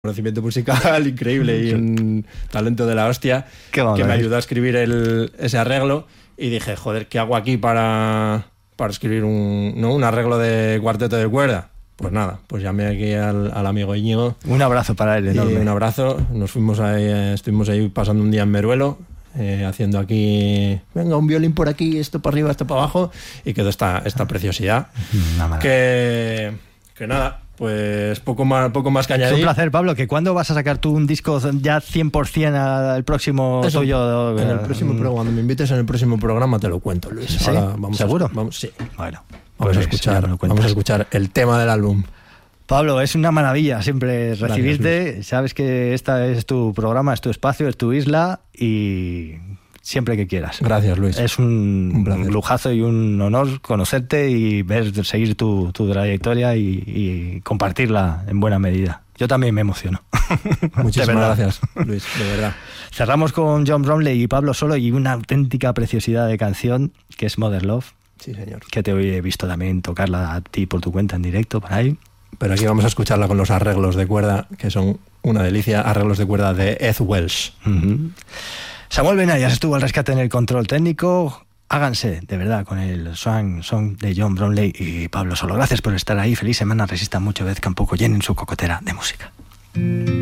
conocimiento musical increíble y un talento de la hostia que me ayudó a escribir ese arreglo, y dije, joder, ¿qué hago aquí para escribir un arreglo de cuarteto de cuerda? Pues nada, pues llamé aquí al amigo Íñigo. Un abrazo para él, enorme. Un abrazo. Nos fuimos ahí, estuvimos ahí pasando un día en Meruelo, haciendo aquí, venga, un violín por aquí, esto para arriba, esto para abajo, y quedó esta preciosidad. Que nada, pues poco más que añadir. Es un placer, Pablo. ¿Que cuándo vas a sacar tú un disco ya 100% al próximo tuyo? En el próximo programa, cuando me invites en el próximo programa te lo cuento, Luis. ¿Sí? ¿Seguro? Sí. Bueno, vamos a escuchar el tema del álbum. Pablo, es una maravilla siempre recibirte. Gracias, sabes que esta es tu programa, es tu espacio, es tu isla, y siempre que quieras. Gracias, Luis. Es un lujazo y un honor conocerte y seguir tu trayectoria y compartirla en buena medida. Yo también me emociono. Muchísimas gracias, Luis, de verdad. Cerramos con John Bromley y Pablo Solo y una auténtica preciosidad de canción que es Mother Love. Sí, señor. Que te he visto también tocarla a ti por tu cuenta en directo por ahí. Pero aquí vamos a escucharla con los arreglos de cuerda, que son una delicia, arreglos de cuerda de Ed Welsh. Samuel Benayas estuvo al rescate en el control técnico. Háganse, de verdad, con el Song de John Bromley y Pablo Solo. Gracias por estar ahí. Feliz semana. Resistan mucho, vez que un poco llenen su cocotera de música.